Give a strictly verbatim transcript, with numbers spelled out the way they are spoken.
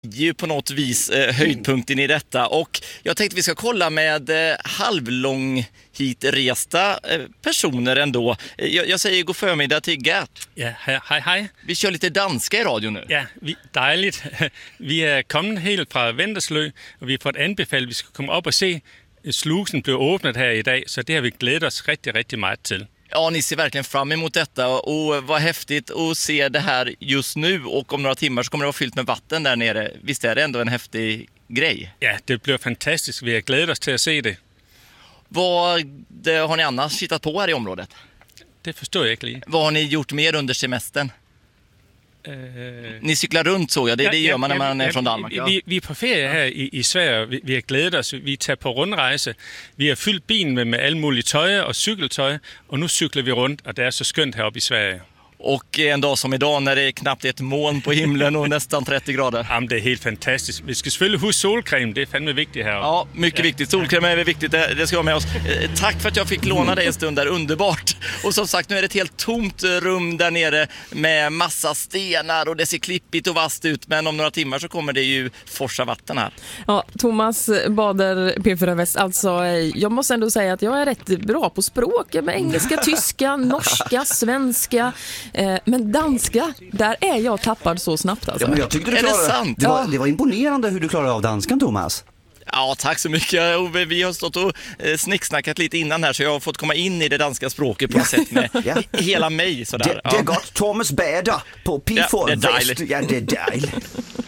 ju på något vis eh, höjdpunkten i detta. Och jag tänkte vi ska kolla med eh, halvlång hitresta eh, personer ändå. Jag, jag säger god förmiddag till Gert. Ja, hej, hej, hej. Vi kör lite danska i radio nu. Ja, vi, dejligt. Vi är kommit helt från Venterslö och vi har fått anbefalt att vi ska komma upp och se slusen bli öppnad här idag. Så det har vi glädjat oss riktigt, riktigt mycket till. Ja, ni ser verkligen fram emot detta och vad häftigt att se det här just nu, och om några timmar så kommer det vara fyllt med vatten där nere. Visst är det ändå en häftig grej? Ja, det blir fantastiskt. Vi har glädjat oss till att se det. Vad det, har ni annars hittat på här i området? Det förstår jag inte. Vad har ni gjort mer under semestern? Uh... Ni cyklar runt, så jag. Det, ja, det gör man ja, när man ja, är från Danmark. Ja. Vi, vi är på ferie här i, i Sverige. Vi, vi har glädjat oss. Vi tar på rundrejse. Vi har fyllt bilen med, med all mulig tøj och cykeltøj. Och nu cyklar vi runt och det är så skönt här uppe i Sverige. Och en dag som idag när det är knappt ett moln på himlen och nästan trettio grader. Ja, det är helt fantastiskt. Vi ska selvfølgelig huske solkräm, det är fan viktigt här. Ja, mycket ja. viktigt. Solkräm är viktigt, det ska vi ha med oss. Tack för att jag fick låna dig en stund där, underbart. Och som sagt, nu är det ett helt tomt rum där nere med massa stenar och det ser klippigt och vasst ut. Men om några timmar så kommer det ju forsa vatten här. Ja, Thomas Bader, P fyra Väst. Alltså, jag måste ändå säga att jag är rätt bra på språk med engelska, tyska, norska, svenska. Men danska, där är jag tappad så snabbt alltså. Ja, men jag tyckte du är klarade, det sant? Det var, ja. det var imponerande hur du klarade av danskan, Thomas. Ja, tack så mycket. Vi har stått och snicksnackat lite innan här, så jag har fått komma in i det danska språket på något sätt med ja. hela mig. Sådär. Det, det är gott. Thomas Bader på P fyra ja, det är Väst. Ja, det är dejligt.